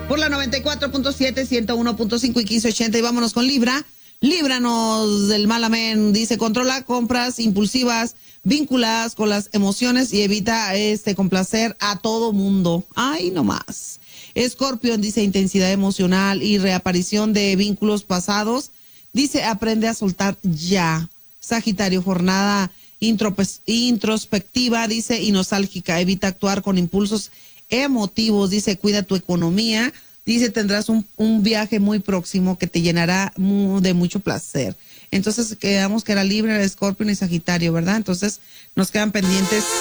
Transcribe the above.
por la 94.7, 101.5 y 1580. Y vámonos con Libra. Líbranos del mal amén. Dice, controla compras impulsivas vinculadas con las emociones y evita complacer a todo mundo. Ay, no más. Escorpión dice, intensidad emocional y reaparición de vínculos pasados. Dice, aprende a soltar ya. Sagitario, jornada introspectiva, dice, y nostálgica. Evita actuar con impulsos emotivos. Dice, cuida tu economía. Dice, tendrás un viaje muy próximo que te llenará de mucho placer. Entonces, quedamos que era Libra, Escorpio y Sagitario, ¿verdad? Entonces, nos quedan pendientes